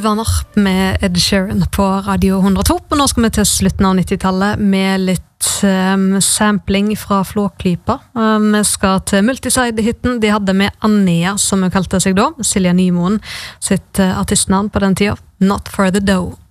Vaner med Ed Sheeran på Radio 102, og nå skal vi til slutten av 90-tallet med litt sampling fra Flåklypa. Vi skal til Multiside-hitten de hadde med Annea, som hun kalte seg da, Silja Nymoen sitt artistnavn på den tida, Not for the Dough.